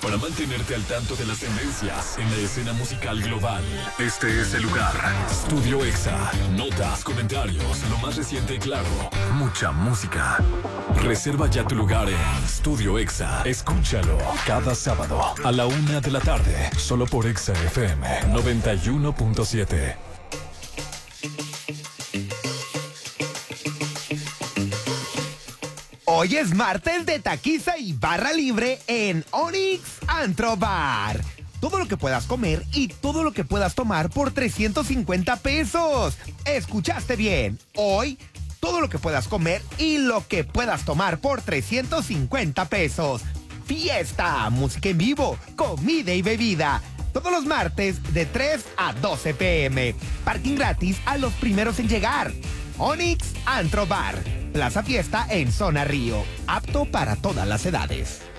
para mantenerte al tanto de las tendencias en la escena musical global. Este es el lugar. Studio Exa. Notas, comentarios, lo más reciente y claro. Mucha música. Reserva ya tu lugar en Studio Exa. Escúchalo cada sábado a la 1 de la tarde. Solo por Exa FM 91.7. Hoy es martes de taquiza y barra libre en Onyx Antro Bar. Todo lo que puedas comer y todo lo que puedas tomar por 350 pesos. ¿Escuchaste bien? Hoy, todo lo que puedas comer y lo que puedas tomar por 350 pesos. Fiesta, música en vivo, comida y bebida. Todos los martes de 3 a 12 p.m. Parking gratis a los primeros en llegar. Onyx Antro Bar. Plaza Fiesta en Zona Río. Apto para todas las edades.